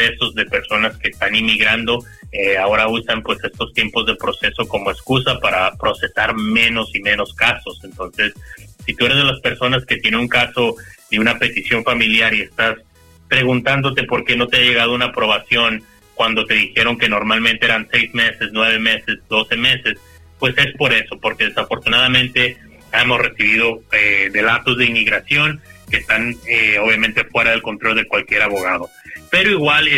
procesos de personas que están inmigrando, ahora usan pues estos tiempos de proceso como excusa para procesar menos y menos casos. Entonces, si tú eres de las personas que tiene un caso de una petición familiar y estás preguntándote por qué no te ha llegado una aprobación cuando te dijeron que normalmente eran 6 meses, 9 meses, 12 meses, pues es por eso, porque desafortunadamente hemos recibido delatos de inmigración que están obviamente fuera del control de cualquier abogado. Pero igual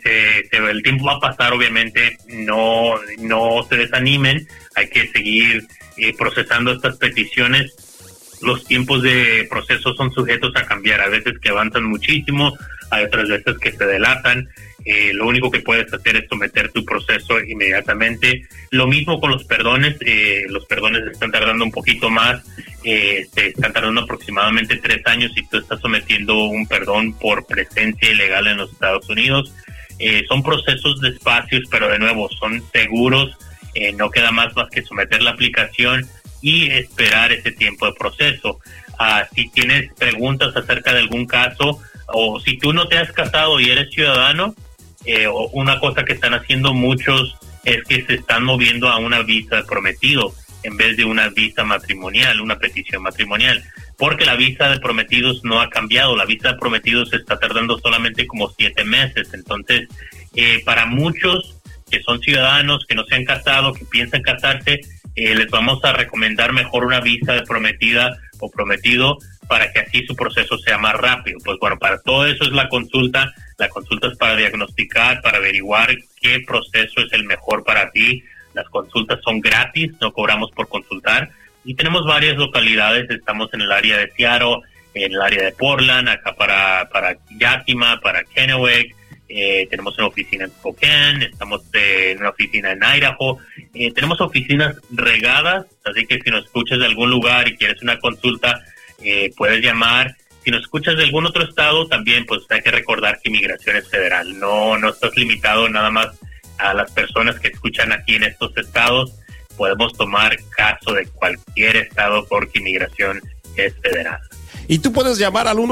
el tiempo va a pasar, obviamente, no se desanimen, hay que seguir procesando estas peticiones. Los tiempos de proceso son sujetos a cambiar, a veces que avanzan muchísimo, hay otras veces que se delatan. Lo único que puedes hacer es someter tu proceso inmediatamente. Lo mismo con los perdones están tardando un poquito más, están tardando aproximadamente 3 años si tú estás sometiendo un perdón por presencia ilegal en los Estados Unidos. Son procesos despacios, pero de nuevo son seguros, no queda más que someter la aplicación y esperar ese tiempo de proceso. Si tienes preguntas acerca de algún caso, o si tú no te has casado y eres ciudadano, una cosa que están haciendo muchos es que se están moviendo a una visa de prometido en vez de una visa matrimonial, una petición matrimonial, porque la visa de prometidos no ha cambiado. La visa de prometidos se está tardando solamente como 7 meses. Entonces, para muchos que son ciudadanos, que no se han casado, que piensan casarse, les vamos a recomendar mejor una visa de prometida o prometido para que así su proceso sea más rápido. Pues bueno, para todo eso es la consulta. La consulta es para diagnosticar, para averiguar qué proceso es el mejor para ti. Las consultas son gratis, no cobramos por consultar. Y tenemos varias localidades, estamos en el área de Seattle, en el área de Portland, acá para Yakima, para Kennewick. Tenemos una oficina en Spokane, estamos en una oficina en Idaho. Tenemos oficinas regadas, así que si nos escuchas de algún lugar y quieres una consulta, puedes llamar. Si nos escuchas de algún otro estado, también pues hay que recordar que inmigración es federal. No estás limitado nada más a las personas que escuchan aquí en estos estados. Podemos tomar caso de cualquier estado porque inmigración es federal. Y tú puedes llamar al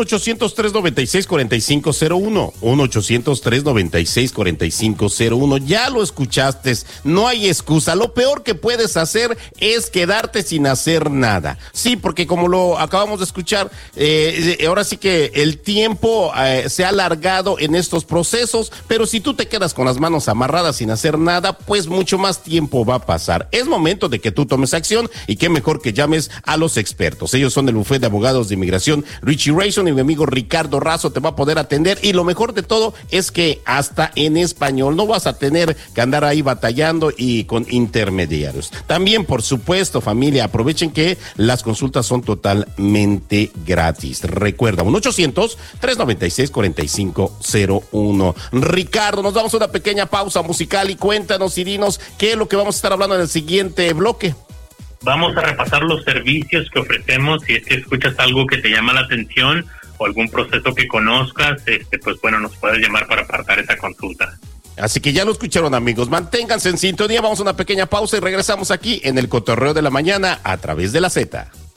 1-800-396-4501, 1-800-396-4501. Ya lo escuchaste, no hay excusa. Lo peor que puedes hacer es quedarte sin hacer nada. Sí, porque como lo acabamos de escuchar, ahora sí que el tiempo se ha alargado en estos procesos, pero si tú te quedas con las manos amarradas sin hacer nada, pues mucho más tiempo va a pasar. Es momento de que tú tomes acción y qué mejor que llames a los expertos. Ellos son el bufete de abogados de inmigración Richie Rayson, y mi amigo Ricardo Razo te va a poder atender, y lo mejor de todo es que hasta en español no vas a tener que andar ahí batallando y con intermediarios. También, por supuesto, familia, aprovechen que las consultas son totalmente gratis. Recuerda, 1-800-396-4501. Ricardo, nos damos una pequeña pausa musical y cuéntanos y dinos qué es lo que vamos a estar hablando en el siguiente bloque. Vamos a repasar los servicios que ofrecemos. Si es que escuchas algo que te llama la atención o algún proceso que conozcas, pues bueno, nos puedes llamar para apartar esa consulta. Así que ya lo escucharon, amigos. Manténganse en sintonía. Vamos a una pequeña pausa y regresamos aquí en el Cotorreo de la Mañana a través de la Z.